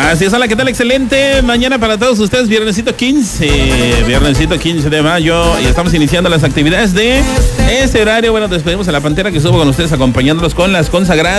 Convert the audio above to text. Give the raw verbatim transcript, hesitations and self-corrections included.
Así es, hola, ¿qué tal? Excelente mañana para todos ustedes, viernesito quince, viernesito quince de mayo, y estamos iniciando las actividades de este horario. Bueno, despedimos a la Pantera que estuvo con ustedes acompañándolos con las consagradas.